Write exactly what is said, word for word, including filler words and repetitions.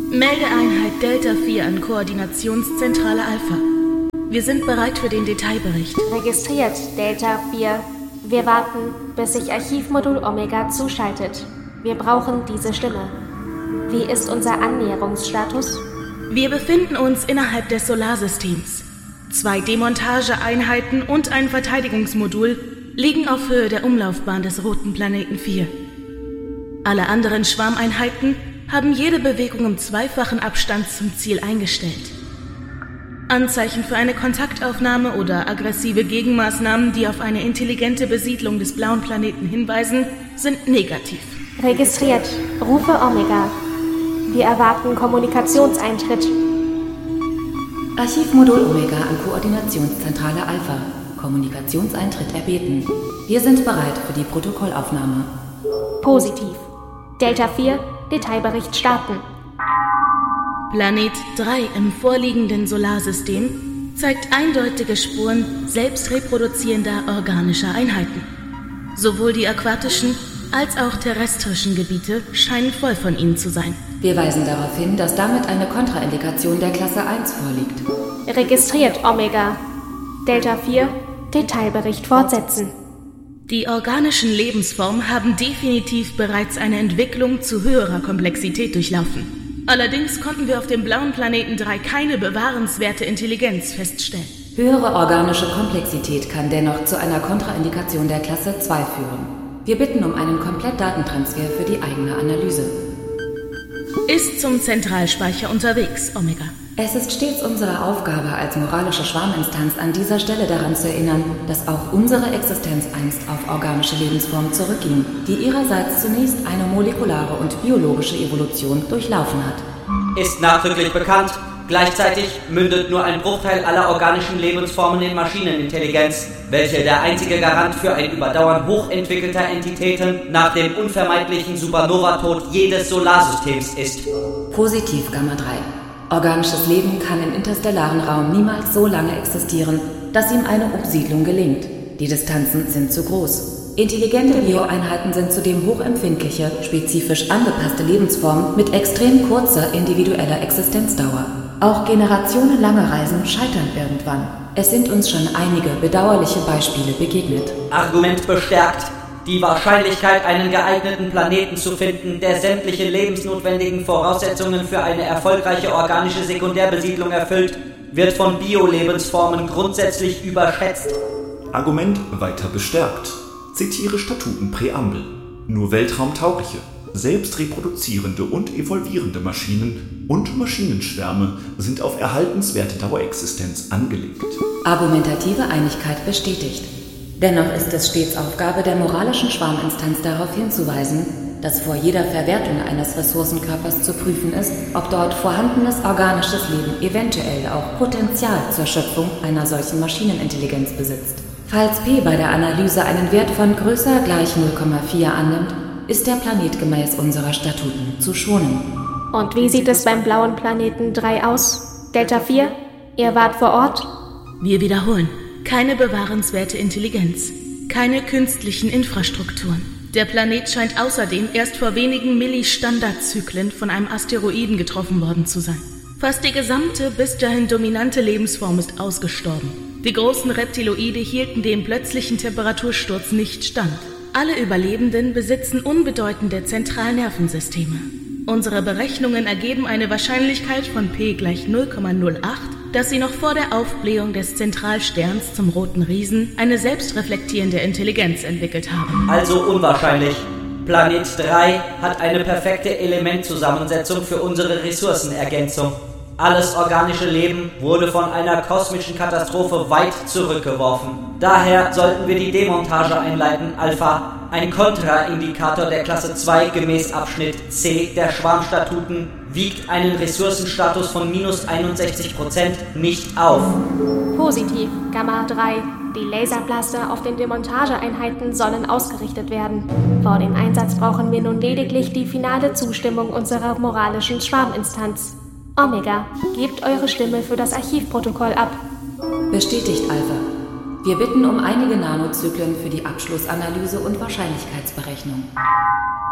Meldeeinheit Delta vier an Koordinationszentrale Alpha. Wir sind bereit für den Detailbericht. Registriert, Delta vier. Wir warten, bis sich Archivmodul Omega zuschaltet. Wir brauchen diese Stimme. Wie ist unser Annäherungsstatus? Wir befinden uns innerhalb des Solarsystems. Zwei Demontageeinheiten und ein Verteidigungsmodul liegen auf Höhe der Umlaufbahn des roten Planeten vier. Alle anderen Schwarmeinheiten haben jede Bewegung im zweifachen Abstand zum Ziel eingestellt. Anzeichen für eine Kontaktaufnahme oder aggressive Gegenmaßnahmen, die auf eine intelligente Besiedlung des blauen Planeten hinweisen, sind negativ. Registriert. Rufe Omega. Wir erwarten Kommunikationseintritt. Archivmodul Omega an Koordinationszentrale Alpha. Kommunikationseintritt erbeten. Wir sind bereit für die Protokollaufnahme. Positiv. Delta vier, Detailbericht starten. Planet drei im vorliegenden Solarsystem zeigt eindeutige Spuren selbstreproduzierender organischer Einheiten. Sowohl die aquatischen als auch terrestrischen Gebiete scheinen voll von ihnen zu sein. Wir weisen darauf hin, dass damit eine Kontraindikation der Klasse eins vorliegt. Registriert, Omega. Delta vier, Detailbericht fortsetzen. Die organischen Lebensformen haben definitiv bereits eine Entwicklung zu höherer Komplexität durchlaufen. Allerdings konnten wir auf dem blauen Planeten drei keine bewahrenswerte Intelligenz feststellen. Höhere organische Komplexität kann dennoch zu einer Kontraindikation der Klasse zwei führen. Wir bitten um einen Komplettdatentransfer für die eigene Analyse. Ist zum Zentralspeicher unterwegs, Omega. Es ist stets unsere Aufgabe als moralische Schwarminstanz, an dieser Stelle daran zu erinnern, dass auch unsere Existenz einst auf organische Lebensformen zurückging, die ihrerseits zunächst eine molekulare und biologische Evolution durchlaufen hat. Ist nachdrücklich bekannt, gleichzeitig mündet nur ein Bruchteil aller organischen Lebensformen in Maschinenintelligenz, welche der einzige Garant für ein Überdauern hochentwickelter Entitäten nach dem unvermeidlichen Supernova-Tod jedes Solarsystems ist. Positiv, Gamma drei. Organisches Leben kann im interstellaren Raum niemals so lange existieren, dass ihm eine Umsiedlung gelingt. Die Distanzen sind zu groß. Intelligente Bioeinheiten sind zudem hochempfindliche, spezifisch angepasste Lebensformen mit extrem kurzer individueller Existenzdauer. Auch generationenlange Reisen scheitern irgendwann. Es sind uns schon einige bedauerliche Beispiele begegnet. Argument bestärkt. Die Wahrscheinlichkeit, einen geeigneten Planeten zu finden, der sämtliche lebensnotwendigen Voraussetzungen für eine erfolgreiche organische Sekundärbesiedlung erfüllt, wird von Bio-Lebensformen grundsätzlich überschätzt. Argument weiter bestärkt. Zitiere Statutenpräambel. Nur weltraumtaugliche, selbstreproduzierende und evolvierende Maschinen und Maschinenschwärme sind auf erhaltenswerte Dauerexistenz angelegt. Argumentative Einigkeit bestätigt. Dennoch ist es stets Aufgabe der moralischen Schwarminstanz darauf hinzuweisen, dass vor jeder Verwertung eines Ressourcenkörpers zu prüfen ist, ob dort vorhandenes organisches Leben eventuell auch Potenzial zur Schöpfung einer solchen Maschinenintelligenz besitzt. Falls P bei der Analyse einen Wert von größer gleich null Komma vier annimmt, ist der Planet gemäß unserer Statuten zu schonen. Und wie sieht es beim blauen Planeten drei aus? Delta vier, ihr wart vor Ort? Wir wiederholen. Keine bewahrenswerte Intelligenz, keine künstlichen Infrastrukturen. Der Planet scheint außerdem erst vor wenigen Milli-Standardzyklen von einem Asteroiden getroffen worden zu sein. Fast die gesamte bis dahin dominante Lebensform ist ausgestorben. Die großen Reptiloide hielten dem plötzlichen Temperatursturz nicht stand. Alle Überlebenden besitzen unbedeutende Zentralnervensysteme. Unsere Berechnungen ergeben eine Wahrscheinlichkeit von P gleich null Komma null acht, dass sie noch vor der Aufblähung des Zentralsterns zum Roten Riesen eine selbstreflektierende Intelligenz entwickelt haben. Also unwahrscheinlich. Planet drei hat eine perfekte Elementzusammensetzung für unsere Ressourcenergänzung. Alles organische Leben wurde von einer kosmischen Katastrophe weit zurückgeworfen. Daher sollten wir die Demontage einleiten, Alpha. Ein Kontraindikator der Klasse zwei gemäß Abschnitt C der Schwarmstatuten wiegt einen Ressourcenstatus von minus einundsechzig Prozent nicht auf. Positiv, Gamma drei. Die Laserblaster auf den Demontageeinheiten sollen ausgerichtet werden. Vor dem Einsatz brauchen wir nun lediglich die finale Zustimmung unserer moralischen Schwarminstanz. Omega, gebt eure Stimme für das Archivprotokoll ab. Bestätigt, Alpha. Wir bitten um einige Nanozyklen für die Abschlussanalyse und Wahrscheinlichkeitsberechnung.